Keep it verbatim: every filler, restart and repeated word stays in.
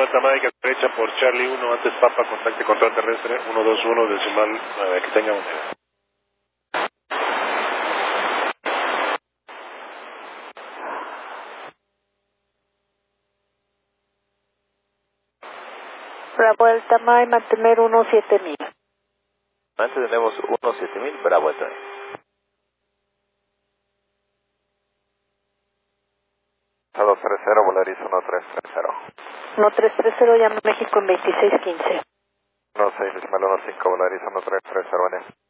Delta Mike, derecha por Charlie uno, antes Papa, contacte control terrestre, uno dos uno, decimal nueve, que tenga un día. Bravo Delta Mike, mantener uno siete mil. Mantenemos uno siete mil, Bravo Delta Mike. dos tres cero, Volaris uno tres tres cero. uno tres tres cero, llama México en veintiséis quince. uno seis, decimal uno cinco, Volaris uno tres tres cero, N.